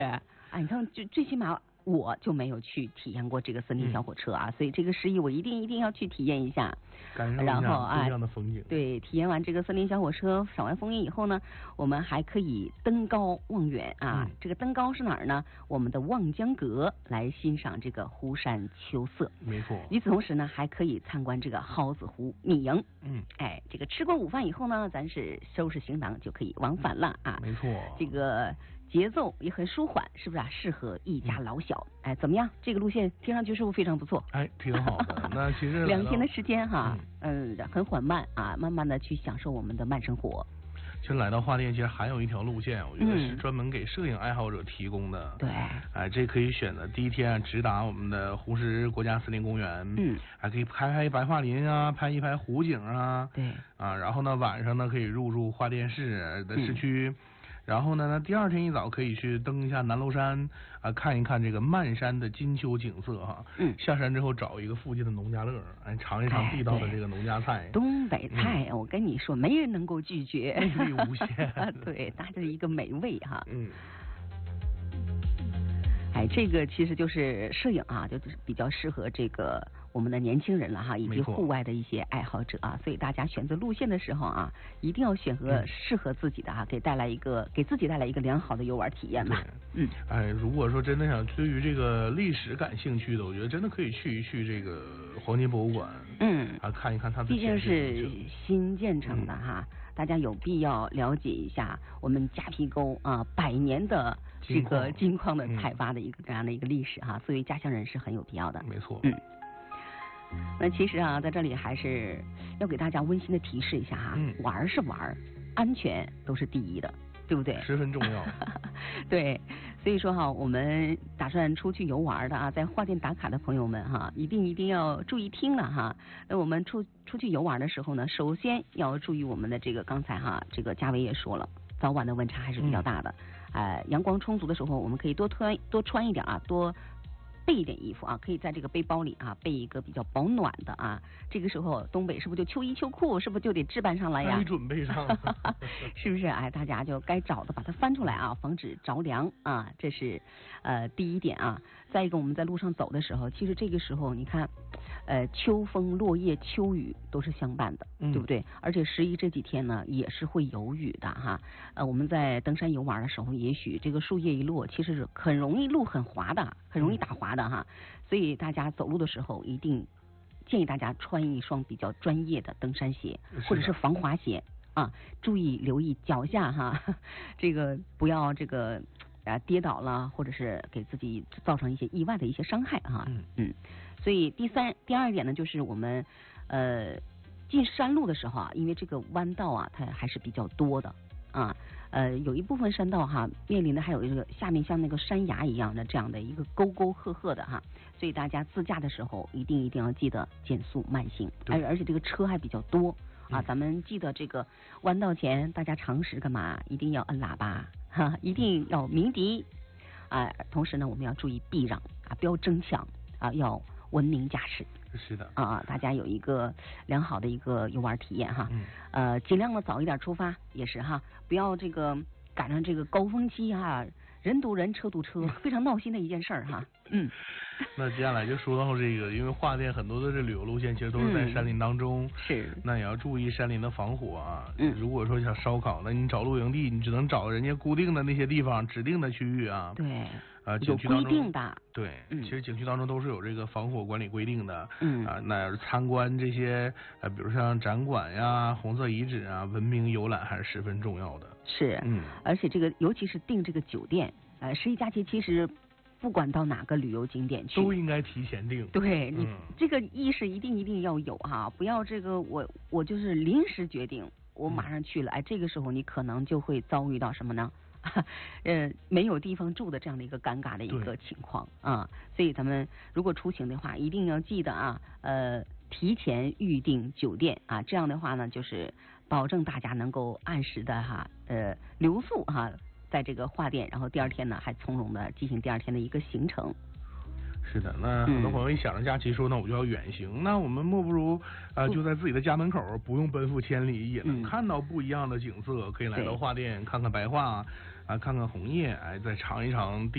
你看，最起码我就没有去体验过这个森林小火车啊，所以这个11我一定要去体验一下， 感受一下不一样的风景。 对，体验完这个森林小火车，赏完枫叶以后呢，我们还可以登高望远啊。这个登高是哪儿呢？我们的望江阁来欣赏这个湖山秋色。 没错。 与此同时呢，还可以参观这个蒿子湖密营。这个吃过午饭以后呢，咱是收拾行囊就可以往返了啊。 没错。 这个节奏也很舒缓，是不是啊？适合一家老小。怎么样？这个路线听上去是不是非常不错？ 挺好的。那其实 2天的时间哈，很缓慢啊，慢慢的去享受我们的慢生活。 其实来到桦甸，其实还有一条路线，我觉得是专门给摄影爱好者提供的。 对。 这可以选择第一天直达我们的红石国家森林公园。还可以拍白桦林啊，拍一拍湖景啊。 对。 然后呢，晚上呢可以入住桦甸市的市区。然后呢，第2天一早可以去登一下南楼山啊，看一看这个漫山的金秋景色哈。下山之后找一个附近的农家乐，尝一尝地道的这个农家菜。 东北菜，我跟你说，没人能够拒绝， 魅力无限。 对，那是一个美味哈。这个其实就是摄影啊，就是比较适合这个我们的年轻人了哈，以及户外的一些爱好者啊，所以大家选择路线的时候啊，一定要选择适合自己的哈，给自己带来一个良好的游玩体验吧。 如果说真的想对于这个历史感兴趣的，我觉得真的可以去一去这个黄金博物馆。看一看它的。 毕竟是新建成的哈，大家有必要了解一下我们夹皮沟啊100年的这个金矿的采发的一个这样的一个历史哈，作为家乡人是很有必要的。 没错。 那其实啊，在这里还是要给大家温馨的提示一下哈，玩是玩，安全都是第一的，对不对？ 十分重要。 对，所以说哈，我们打算出去游玩的啊，在桦甸打卡的朋友们哈，一定要注意听了哈。那我们出去游玩的时候呢，首先要注意我们的这个刚才哈，这个嘉伟也说了，早晚的温差还是比较大的。阳光充足的时候，我们可以多穿一点啊，多备一点衣服啊，可以在这个背包里啊备一个比较保暖的啊。这个时候东北是不是就秋衣秋裤是不是就得置办上了呀？ 该准备上了。 是不是？大家就该找的把它翻出来啊，防止着凉啊，这是第一点啊。再一个，我们在路上走的时候，其实这个时候你看秋风落叶秋雨都是相伴的，对不对？而且11这几天呢也是会有雨的哈。我们在登山游玩的时候，也许这个树叶一落，其实是很容易路很滑的，很容易打滑的哈。所以大家走路的时候一定建议大家穿一双比较专业的登山鞋或者是防滑鞋啊，注意留意脚下哈，这个不要这个跌倒了，或者是给自己造成一些意外的一些伤害哈。所以第二点呢，就是我们进山路的时候啊，因为这个弯道啊，它还是比较多的啊。有一部分山道哈，面临的还有这个下面像那个山崖一样的这样的一个沟沟壑壑的哈，所以大家自驾的时候一定要记得减速慢行，而且这个车还比较多啊，咱们记得这个弯道前大家常识干嘛？一定要摁喇叭哈，一定要鸣笛啊，同时呢我们要注意避让啊，不要争抢啊，要文明驾驶。 是的啊，大家有一个良好的一个游玩体验哈。尽量的早一点出发也是哈，不要这个赶上这个高峰期哈，人堵人车堵车，非常闹心的一件事儿哈。 那接下来就说到这个，因为桦甸很多的这旅游路线其实都是在山林当中， 是， 那也要注意山林的防火啊。如果说想烧烤，那你找露营地，你只能找人家固定的那些地方，指定的区域啊。 对。 景区当中有规定的。 对，其实景区当中都是有这个防火管理规定的。那参观这些比如像展馆呀、红色遗址啊，文明游览还是十分重要的。 是，而且这个尤其是订这个酒店，11假期其实不管到哪个旅游景点去， 都应该提前订。 对，你这个意识一定要有哈，不要这个我就是临时决定，我马上去了，这个时候你可能就会遭遇到什么呢？没有地方住的这样的一个尴尬的一个情况啊，所以咱们如果出行的话，一定要记得啊，提前预订酒店啊，这样的话呢，就是保证大家能够按时的哈，留宿哈，在这个桦甸，然后第2天呢，还从容的进行第2天的一个行程。 是的，那很多朋友一想着假期说，那我就要远行，那我们莫不如就在自己的家门口，不用奔赴千里，也能看到不一样的景色，可以来到桦甸看看白桦啊，看看红叶，再尝一尝